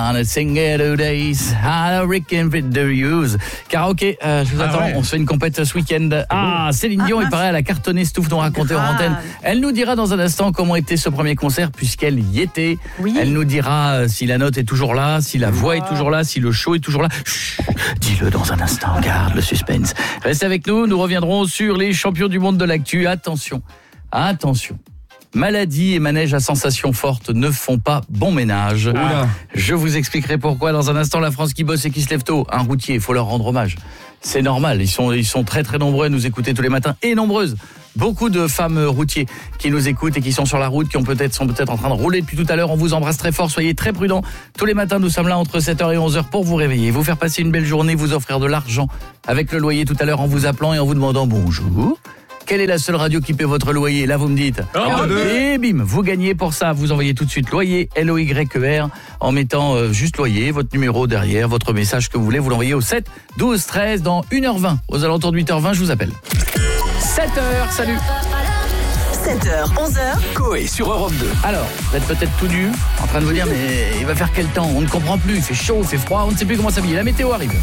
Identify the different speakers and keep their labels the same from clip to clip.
Speaker 1: Sing it days, Rick and the use. Karaoké, je vous attends, ouais. On se fait une compète ce week-end. Céline Dion, il paraît, elle a cartonné, Stouff nous raconter en antenne. Elle nous dira dans un instant comment était ce premier concert, puisqu'elle y était. Oui. Elle nous dira si la note est toujours là, si la voix est toujours là, si le show est toujours là. Chut, dis-le dans un instant, garde le suspense. Restez avec nous, nous reviendrons sur les champions du monde de l'actu. Attention. Maladie et manège à sensations fortes ne font pas bon ménage. Je vous expliquerai pourquoi dans un instant. La France qui bosse et qui se lève tôt. Un routier, il faut leur rendre hommage. C'est normal, ils sont très très nombreux à nous écouter tous les matins et nombreuses. Beaucoup de femmes routiers qui nous écoutent et qui sont sur la route, qui sont peut-être en train de rouler depuis tout à l'heure. On vous embrasse très fort, soyez très prudents. Tous les matins, nous sommes là entre 7h et 11h pour vous réveiller, vous faire passer une belle journée, vous offrir de l'argent avec le loyer tout à l'heure en vous appelant et en vous demandant bonjour. Quelle est la seule radio qui paie votre loyer? Là, vous me dites. Et bim, vous gagnez pour ça. Vous envoyez tout de suite loyer, LOYER, en mettant juste loyer, votre numéro derrière, votre message que vous voulez. Vous l'envoyez au 7 12 13 dans 1h20. Aux alentours de 8h20, je vous appelle. 7h, salut.
Speaker 2: 7h, 11h.
Speaker 3: Coé sur Europe 2.
Speaker 1: Alors, vous êtes peut-être tout nu, en train de vous dire, mais il va faire quel temps? On ne comprend plus, il fait chaud, il fait froid, on ne sait plus comment s'habiller. La météo arrive.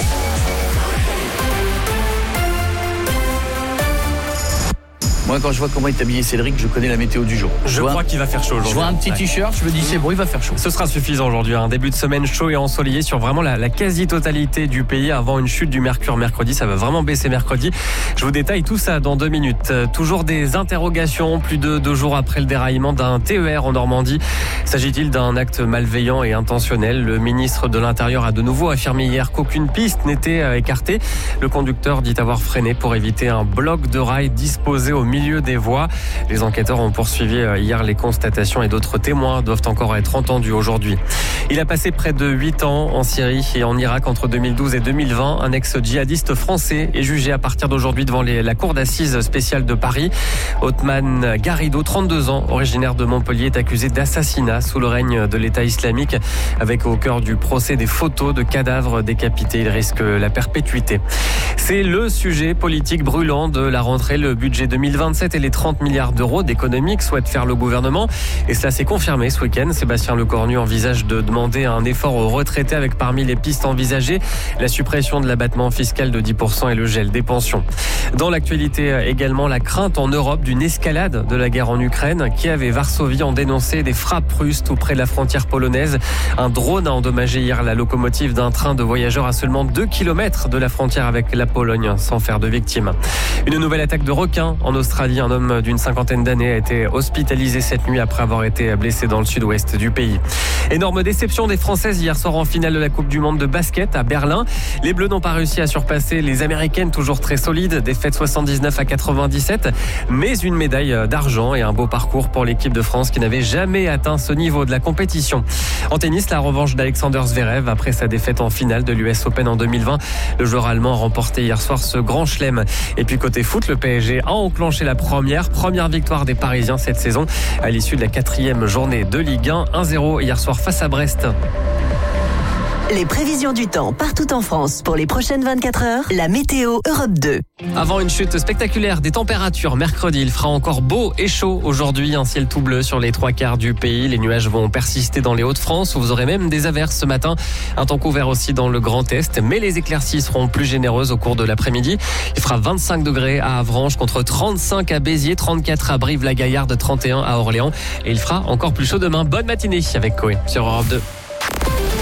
Speaker 1: Moi, quand je vois comment est habillé Cédric, je connais la météo du jour.
Speaker 4: Je crois qu'il va faire chaud aujourd'hui.
Speaker 1: Je vois un petit t-shirt, je me dis c'est bon, il va faire chaud.
Speaker 4: Ce sera suffisant aujourd'hui. Un début de semaine chaud et ensoleillé sur vraiment la quasi-totalité du pays avant une chute du mercure mercredi. Ça va vraiment baisser mercredi. Je vous détaille tout ça dans 2 minutes. Toujours des interrogations plus de 2 jours après le déraillement d'un TER en Normandie. S'agit-il d'un acte malveillant et intentionnel? Le ministre de l'Intérieur a de nouveau affirmé hier qu'aucune piste n'était écartée. Le conducteur dit avoir freiné pour éviter un bloc de rail disposé au milieu des voies. Les enquêteurs ont poursuivi hier les constatations et d'autres témoins doivent encore être entendus aujourd'hui. Il a passé près de 8 ans en Syrie et en Irak entre 2012 et 2020. Un ex-djihadiste français est jugé à partir d'aujourd'hui devant la cour d'assises spéciale de Paris. Othman Garrido, 32 ans, originaire de Montpellier, est accusé d'assassinat sous le règne de l'État islamique. Avec au cœur du procès des photos de cadavres décapités. Il risque la perpétuité. C'est le sujet politique brûlant de la rentrée. Le budget 2027 et les 30 milliards d'euros d'économie que souhaite faire le gouvernement. Et cela s'est confirmé ce week-end. Sébastien Lecornu envisage de demander un effort aux retraités avec parmi les pistes envisagées la suppression de l'abattement fiscal de 10% et le gel des pensions. Dans l'actualité également, la crainte en Europe d'une escalade de la guerre en Ukraine. Kiev et Varsovie ont dénoncé des frappes russes tout près de la frontière polonaise. Un drone a endommagé hier la locomotive d'un train de voyageurs à seulement 2 km de la frontière avec la Pologne sans faire de victimes. Une nouvelle attaque de requins en Australie. Un homme d'une 50aine d'années a été hospitalisé cette nuit après avoir été blessé dans le sud-ouest du pays. Énorme déception des Françaises hier soir en finale de la Coupe du Monde de basket à Berlin. Les Bleus n'ont pas réussi à surpasser les Américaines, toujours très solides, défaite 79-97, mais une médaille d'argent et un beau parcours pour l'équipe de France qui n'avait jamais atteint ce niveau de la compétition. En tennis, la revanche d'Alexander Zverev après sa défaite en finale de l'US Open en 2020. Le joueur allemand a remporté hier soir ce grand chelem. Et puis côté foot, le PSG a enclenché la première victoire des Parisiens cette saison à l'issue de la 4e journée de Ligue 1, 1-0 hier soir face à Brest.
Speaker 2: Les prévisions du temps partout en France pour les prochaines 24 heures, la météo Europe 2.
Speaker 4: Avant une chute spectaculaire des températures mercredi, il fera encore beau et chaud aujourd'hui, un ciel tout bleu sur les 3/4 du pays. Les nuages vont persister dans les Hauts-de-France où vous aurez même des averses ce matin. Un temps couvert aussi dans le Grand Est, mais les éclaircies seront plus généreuses au cours de l'après-midi. Il fera 25 degrés à Avranches contre 35 à Béziers, 34 à Brive-la-Gaillarde, 31 à Orléans. Et il fera encore plus chaud demain. Bonne matinée avec Coé sur Europe 2.